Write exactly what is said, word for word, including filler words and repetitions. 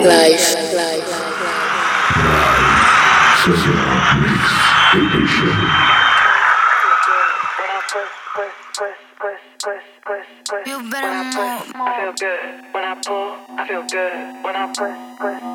life. You better move. I feel good when I pull. I feel good when I push, push.